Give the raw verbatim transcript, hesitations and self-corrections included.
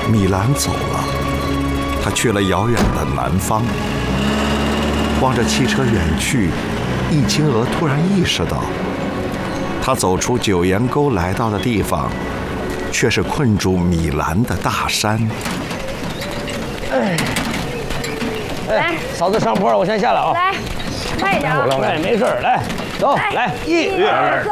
米兰走了，他去了遥远的南方。望着汽车远去，易清娥突然意识到，他走出九岩沟来到的地方，却是困住米兰的大山。 哎，哎，嫂子上坡，我先下来啊。 来，慢一点啊。 哎，没事，来，走，来，一、二。